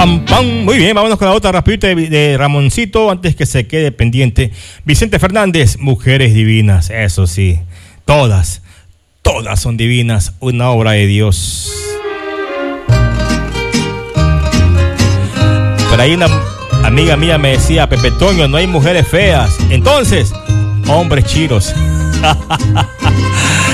Pam, pam. Muy bien, vámonos con la otra rapidita de Ramoncito antes que se quede pendiente. Vicente Fernández, Mujeres Divinas. Eso sí, todas son divinas. Una obra de Dios. Por ahí una amiga mía me decía, Pepe Toño, no hay mujeres feas. Entonces, hombres chiros.